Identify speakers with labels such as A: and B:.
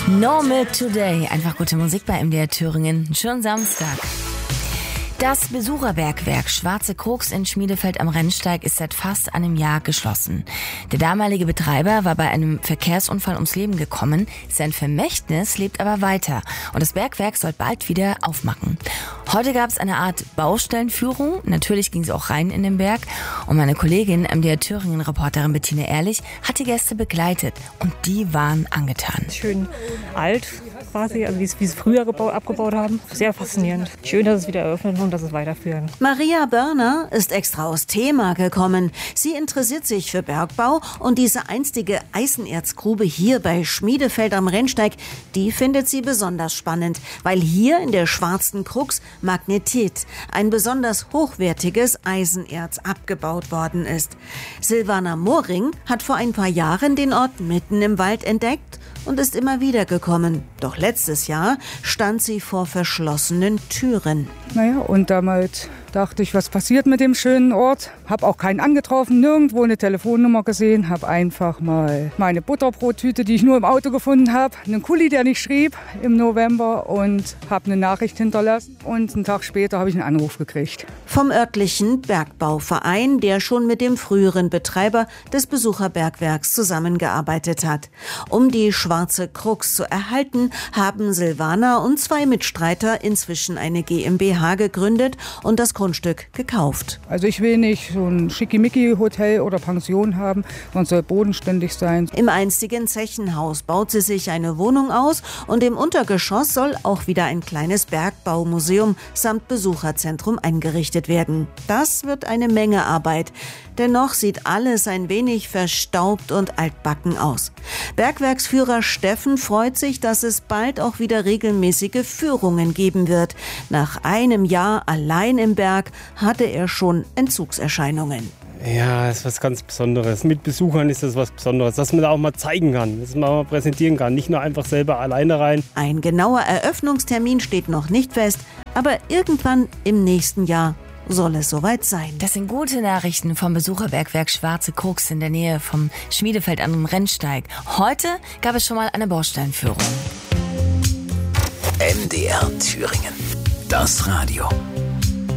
A: No Milk Today. Einfach gute Musik bei MDR Thüringen. Schon Samstag. Das Besucherbergwerk Schwarze Krux in Schmiedefeld am Rennsteig ist seit fast einem Jahr geschlossen. Der damalige Betreiber war bei einem Verkehrsunfall ums Leben gekommen. Sein Vermächtnis lebt aber weiter und das Bergwerk soll bald wieder aufmachen. Heute gab es eine Art Baustellenführung. Natürlich ging es auch rein in den Berg. Und meine Kollegin, MDR Thüringen-Reporterin Bettina Ehrlich, hat die Gäste begleitet und die waren angetan.
B: Schön alt quasi, also wie es früher abgebaut haben. Sehr faszinierend. Schön, dass es wieder eröffnet und dass es weiterführen.
C: Maria Börner ist extra aus Thema gekommen. Sie interessiert sich für Bergbau und diese einstige Eisenerzgrube hier bei Schmiedefeld am Rennsteig, die findet sie besonders spannend, weil hier in der Schwarzen Krux Magnetit, ein besonders hochwertiges Eisenerz, abgebaut worden ist. Silvana Mohring hat vor ein paar Jahren den Ort mitten im Wald entdeckt und ist immer wieder gekommen. Doch letztes Jahr stand sie vor verschlossenen Türen.
D: Und damit dachte ich, was passiert mit dem schönen Ort? Hab auch keinen angetroffen, nirgendwo eine Telefonnummer gesehen. Hab einfach mal meine Butterbrottüte, die ich nur im Auto gefunden habe, einen Kuli, der nicht schrieb, im November und habe eine Nachricht hinterlassen. Und einen Tag später habe ich einen Anruf gekriegt.
C: Vom örtlichen Bergbauverein, der schon mit dem früheren Betreiber des Besucherbergwerks zusammengearbeitet hat. Um die Schwarze Krux zu erhalten, haben Silvana und zwei Mitstreiter inzwischen eine GmbH gegründet und das Grundstück gekauft.
D: Also ich will nicht so ein Schickimicki-Hotel oder Pension haben, man soll bodenständig sein.
C: Im einstigen Zechenhaus baut sie sich eine Wohnung aus und im Untergeschoss soll auch wieder ein kleines Bergbaumuseum samt Besucherzentrum eingerichtet werden. Das wird eine Menge Arbeit. Dennoch sieht alles ein wenig verstaubt und altbacken aus. Bergwerksführer Steffen freut sich, dass es bald auch wieder regelmäßige Führungen geben wird. Nach einem Jahr allein im Berg hatte er schon Entzugserscheinungen.
E: Ja, das ist was ganz Besonderes. Mit Besuchern ist das was Besonderes, dass man da auch mal zeigen kann, dass man auch mal präsentieren kann. Nicht nur einfach selber alleine rein.
C: Ein genauer Eröffnungstermin steht noch nicht fest, aber irgendwann im nächsten Jahr soll es soweit sein.
A: Das sind gute Nachrichten vom Besucherbergwerk Schwarze Krux in der Nähe vom Schmiedefeld am Rennsteig. Heute gab es schon mal eine Baustellenführung.
F: MDR Thüringen. Das Radio.